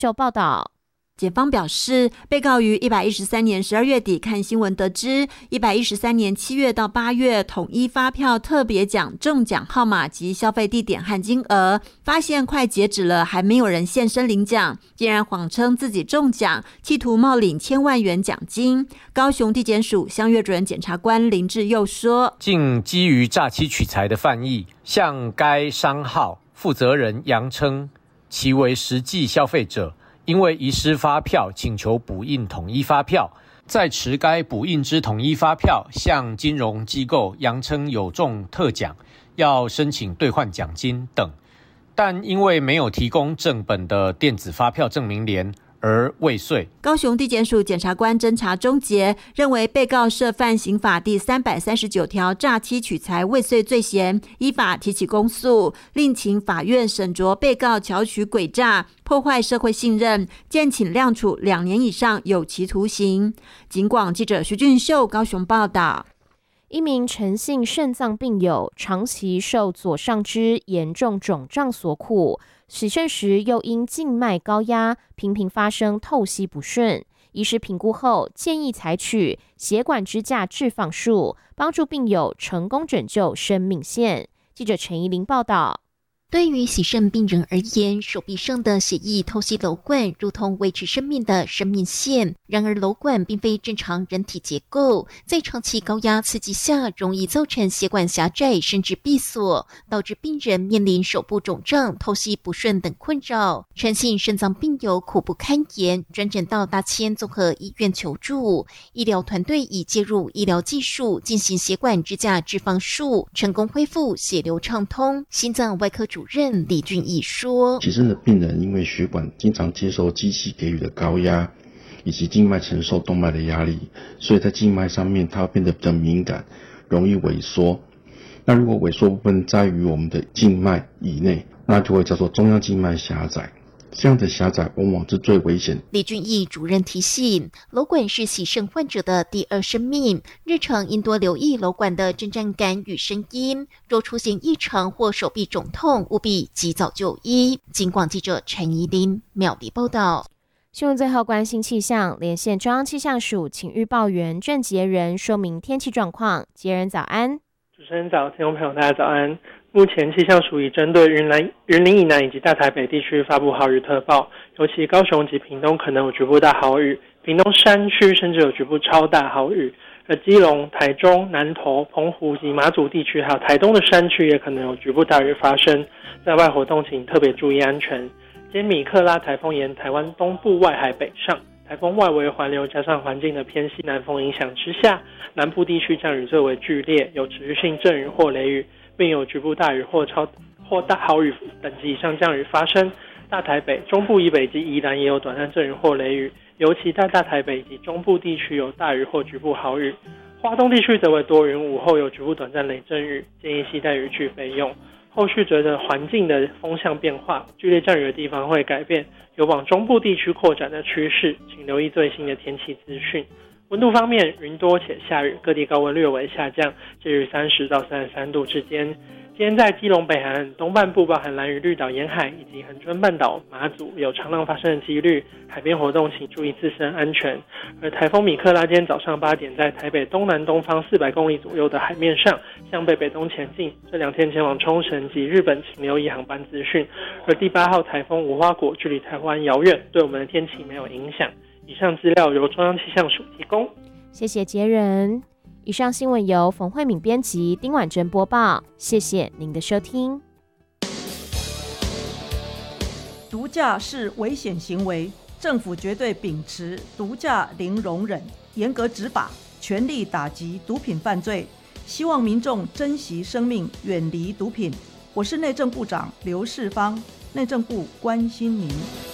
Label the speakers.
Speaker 1: 就报道，
Speaker 2: 检方表示，被告于113年12月底看新闻得知，113年7月到8月统一发票特别奖中奖号码及消费地点和金额，发现快截止了还没有人现身领奖，竟然谎称自己中奖，企图冒领1000万元奖金。高雄地检署襄岳主任检察官林志佑说，
Speaker 3: 竟基于诈欺取财的犯意，向该商号负责人扬称其为实际消费者，因为遗失发票，请求补印统一发票，在持该补印之统一发票向金融机构扬称有中特奖，要申请兑换奖金等，但因为没有提供正本的电子发票证明联而未遂。
Speaker 2: 高雄地检署检察官侦查终结，认为被告涉犯刑法第339条诈欺取财未遂罪嫌，依法提起公诉，另请法院审酌被告巧取诡诈，破坏社会信任，建请量处2年以上有期徒刑。警广记者徐俊秀高雄报道。
Speaker 1: 一名陈姓肾脏病友长期受左上肢严重肿胀所苦，洗肾时又因静脉高压，频频发生透析不顺。医师评估后建议采取血管支架置放术，帮助病友成功拯救生命线。记者陈怡玲报道。
Speaker 4: 对于洗肾病人而言，手臂上的血液透析瘘管如同维持生命的生命线。然而瘘管并非正常人体结构，在长期高压刺激下，容易造成血管狭窄甚至闭锁，导致病人面临手部肿胀、透析不顺等困扰。陈姓肾脏病友苦不堪言，转诊到大千综合医院求助。医疗团队已介入医疗技术进行血管支架置放术，成功恢复血流畅通。心脏外科主任李俊义说，
Speaker 5: 洗肾的病人因为血管经常接受机器给予的高压，以及静脉承受动脉的压力，所以在静脉上面它会变得比较敏感，容易萎缩。那如果萎缩部分在于我们的静脉以内，那就会叫做中央静脉狭窄。这样的狭窄往往是最危险。
Speaker 4: 李俊义主任提醒，瘘管是洗肾患者的第二生命，日常应多留意瘘管的震颤感与声音，若出现异常或手臂肿痛，务必及早就医。警广记者陈怡琳苗栗报道。
Speaker 1: 新闻最后关心气象，连线中央气象署请预报员郑杰仁说明天气状况。杰仁早安。
Speaker 6: 主持人早，听众朋友大家早安。目前气象署已针对云林以南以及大台北地区发布豪雨特报，尤其高雄及屏东可能有局部大豪雨，屏东山区甚至有局部超大豪雨，而基隆、台中、南投、澎湖及马祖地区还有台东的山区也可能有局部大雨发生，在外活动请特别注意安全。今天米克拉台风沿台湾东部外海北上，台风外围环流加上环境的偏西南风影响之下，南部地区降雨最为剧烈，有持续性阵雨或雷雨，并有局部大雨或大豪雨等级以上降雨发生。大台北、中部以北及宜兰也有短暂阵雨或雷雨，尤其在大台北以及中部地区有大雨或局部豪雨。花东地区则为多云，午后有局部短暂雷阵雨，建议携带雨具备用。后续随着环境的风向变化，剧烈降雨的地方会改变，有往中部地区扩展的趋势，请留意最新的天气资讯。温度方面，云多且下雨，各地高温略微下降，介于30到33度之间。今天在基隆北海岸东半部，包含兰屿、绿岛沿海以及恒春半岛、马祖有长浪发生的几率，海边活动请注意自身安全。而台风米克拉今天早上8点在台北东南东方400公里左右的海面上向北东前进，这2天前往冲绳及日本请留意航班资讯。而第8号台风无花果距离台湾遥远，对我们的天气没有影响。以上资料由中央气象署提供。
Speaker 1: 谢谢杰仁。以上新闻由冯慧敏编辑，丁婉珍播报。谢谢您的收听。
Speaker 7: 毒驾是危险行为，政府绝对秉持毒驾零容忍，严格执法，全力打击毒品犯罪。希望民众珍惜生命，远离毒品。我是内政部长刘世芳，内政部关心您。